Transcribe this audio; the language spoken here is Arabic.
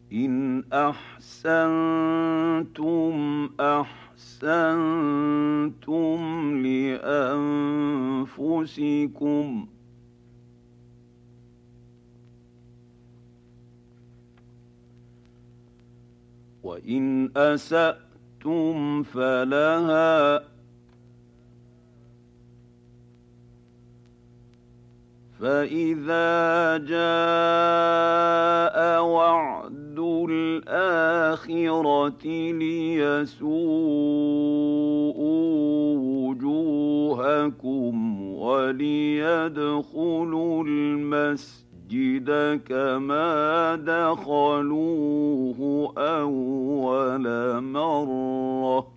إن أحسنتم أحسنتم لأنفسكم، وإن أسأتم فلها، فإذا جاء وعد الآخرة ليسوءوا وجوهكم وليدخلوا المسجد كما دخلوه أول مرة